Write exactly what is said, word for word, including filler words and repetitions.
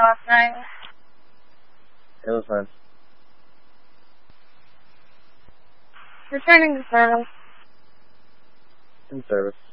last night? It was fine. Returning to service. In service.